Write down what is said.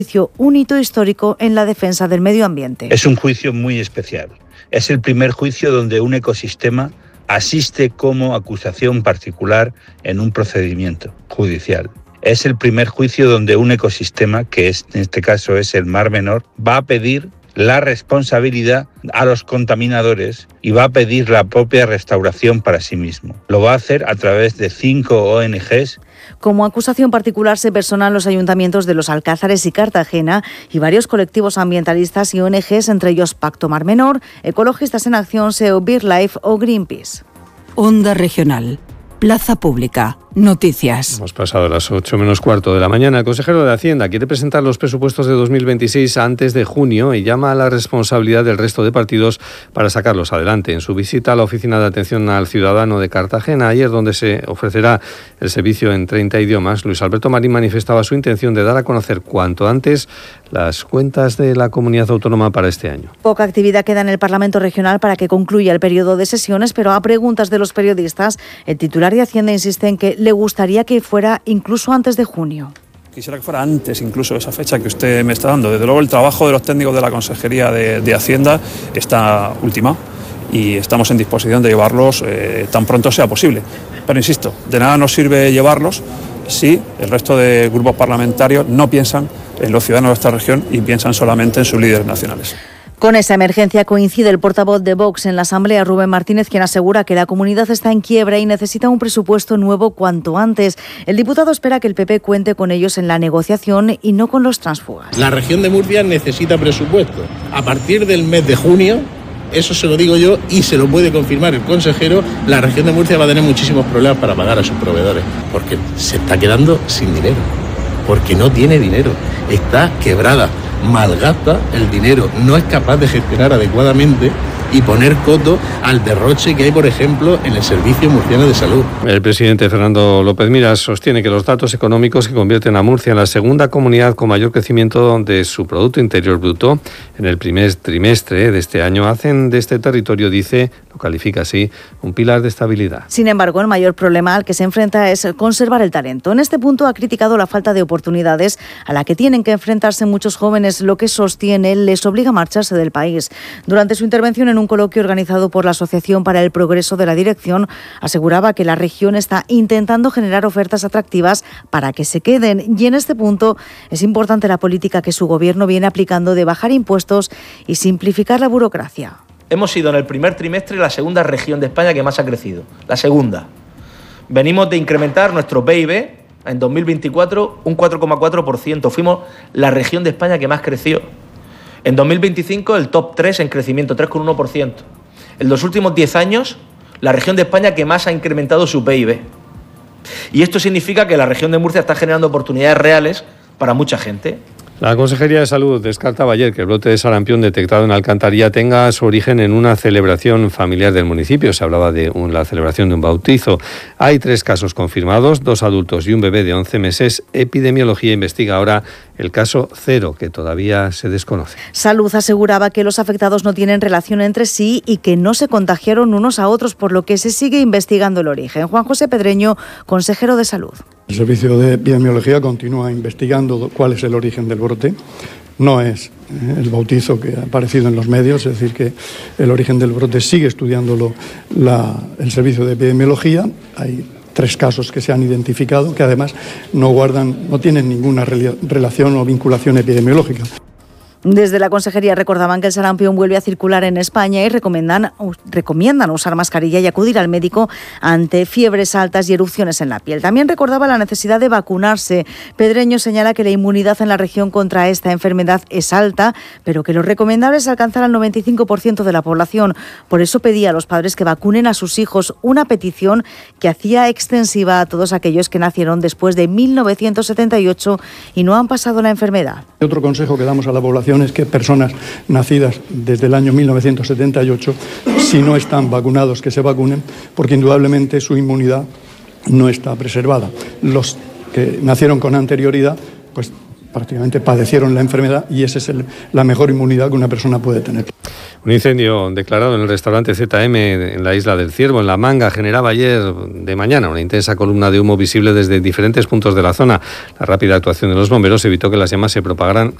un hito histórico en la defensa del medio ambiente. Es un juicio muy especial. Es el primer juicio donde un ecosistema asiste como acusación particular en un procedimiento judicial. Es el primer juicio donde un ecosistema, que en este caso es el Mar Menor, va a pedir la responsabilidad a los contaminadores y va a pedir la propia restauración para sí mismo. Lo va a hacer a través de 5 ONGs. Como acusación particular se personan los ayuntamientos de Los Alcázares y Cartagena y varios colectivos ambientalistas y ONGs, entre ellos Pacto Mar Menor, Ecologistas en Acción, SEO, BirdLife o Greenpeace. Onda Regional. Plaza Pública. Noticias. Hemos pasado las 8 menos cuarto de la mañana. El consejero de Hacienda quiere presentar los presupuestos de 2026 antes de junio y llama a la responsabilidad del resto de partidos para sacarlos adelante. En su visita a la Oficina de Atención al Ciudadano de Cartagena ayer, donde se ofrecerá el servicio en 30 idiomas, Luis Alberto Marín manifestaba su intención de dar a conocer cuanto antes las cuentas de la comunidad autónoma para este año. Poca actividad queda en el Parlamento Regional para que concluya el periodo de sesiones, pero a preguntas de los periodistas, el titular de Hacienda insiste en que le gustaría que fuera incluso antes de junio. Quisiera que fuera antes incluso de esa fecha que usted me está dando. Desde luego el trabajo de los técnicos de la Consejería de Hacienda está ultimado y estamos en disposición de llevarlos tan pronto sea posible. Pero insisto, de nada nos sirve llevarlos si el resto de grupos parlamentarios no piensan en los ciudadanos de esta región y piensan solamente en sus líderes nacionales. Con esa emergencia coincide el portavoz de Vox en la Asamblea, Rubén Martínez, quien asegura que la comunidad está en quiebra y necesita un presupuesto nuevo cuanto antes. El diputado espera que el PP cuente con ellos en la negociación y no con los tránsfugas. La región de Murcia necesita presupuesto. A partir del mes de junio, eso se lo digo yo y se lo puede confirmar el consejero, la región de Murcia va a tener muchísimos problemas para pagar a sus proveedores, porque se está quedando sin dinero, porque no tiene dinero, está quebrada. Malgasta el dinero, no es capaz de gestionar adecuadamente y poner coto al derroche que hay, por ejemplo, en el Servicio Murciano de Salud. El presidente Fernando López Miras sostiene que los datos económicos que convierten a Murcia en la segunda comunidad con mayor crecimiento de su Producto Interior Bruto en el primer trimestre de este año hacen de este territorio, dice, lo califica así, un pilar de estabilidad. Sin embargo, el mayor problema al que se enfrenta es conservar el talento. En este punto ha criticado la falta de oportunidades a la que tienen que enfrentarse muchos jóvenes, lo que sostiene les obliga a marcharse del país. Durante su intervención en un coloquio organizado por la Asociación para el Progreso de la Dirección, aseguraba que la región está intentando generar ofertas atractivas para que se queden, y en este punto es importante la política que su gobierno viene aplicando de bajar impuestos y simplificar la burocracia. Hemos sido en el primer trimestre la segunda región de España que más ha crecido, la segunda. Venimos de incrementar nuestro PIB en 2024 un 4,4%, fuimos la región de España que más creció. En 2025 el top 3 en crecimiento, 3,1%. En los últimos 10 años, la región de España que más ha incrementado su PIB. Y esto significa que la región de Murcia está generando oportunidades reales para mucha gente. La Consejería de Salud descartaba ayer que el brote de sarampión detectado en Alcantarilla tenga su origen en una celebración familiar del municipio. Se hablaba de la celebración de un bautizo. Hay 3 casos confirmados, 2 adultos y un bebé de 11 meses. Epidemiología investiga ahora el caso 0, que todavía se desconoce. Salud aseguraba que los afectados no tienen relación entre sí y que no se contagiaron unos a otros, por lo que se sigue investigando el origen. Juan José Pedreño, consejero de Salud. El Servicio de Epidemiología continúa investigando cuál es el origen del brote. No es el bautizo que ha aparecido en los medios, es decir, que el origen del brote sigue estudiándolo el Servicio de Epidemiología. Hay 3 casos que se han identificado que además no tienen ninguna relación o vinculación epidemiológica. Desde la Consejería recordaban que el sarampión vuelve a circular en España y recomiendan usar mascarilla y acudir al médico ante fiebres altas y erupciones en la piel. También recordaba la necesidad de vacunarse. Pedreño señala que la inmunidad en la región contra esta enfermedad es alta, pero que lo recomendable es alcanzar al 95% de la población. Por eso pedía a los padres que vacunen a sus hijos, una petición que hacía extensiva a todos aquellos que nacieron después de 1978 y no han pasado la enfermedad. Otro consejo que damos a la población es que personas nacidas desde el año 1978, si no están vacunados, que se vacunen, porque indudablemente su inmunidad no está preservada. Los que nacieron con anterioridad, pues prácticamente padecieron la enfermedad y esa es la mejor inmunidad que una persona puede tener. Un incendio declarado en el restaurante ZM en la isla del Ciervo, en La Manga, generaba ayer de mañana una intensa columna de humo visible desde diferentes puntos de la zona. La rápida actuación de los bomberos evitó que las llamas se propagaran